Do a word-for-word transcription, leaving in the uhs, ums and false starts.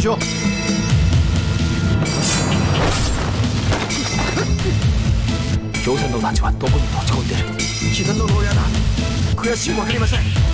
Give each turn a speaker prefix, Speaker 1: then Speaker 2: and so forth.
Speaker 1: しよう。
Speaker 2: 朝鮮の団地はどこに立ち込んでる？
Speaker 1: 既存の牢屋だ。詳しく分かりません。